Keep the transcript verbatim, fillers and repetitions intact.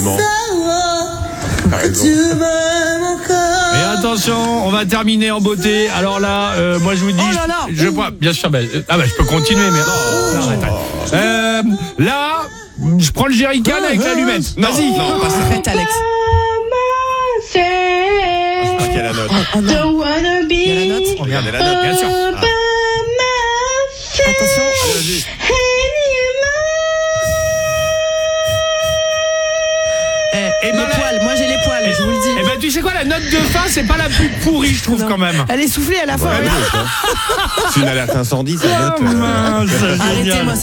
Effectivement. Et attention, on va terminer en beauté. Alors là, euh, moi je vous dis, Oh là là. je, je vois, bien sûr, bah, euh, ah bah je peux continuer, mais non, arrête, arrête. Euh, là, je prends le jerrycan avec l'allumette. Vas-y. Non, pas ça. Arrête, Alex. Ah, qu'il y a la note. Oh, non. Il y a la note. Oh merde, il y a la note. Bien sûr. Ah. Attention. Allez, vas-y. Eh, Et les ben là- poils, moi j'ai les poils, je vous le dis. Eh ben tu sais quoi, la note de fin, c'est pas la plus pourrie, je trouve Non. quand même. Elle est soufflée à la fin. Ouais, regarde. c'est une alerte incendie, ça note. Oh, mince, Arrêtez-moi.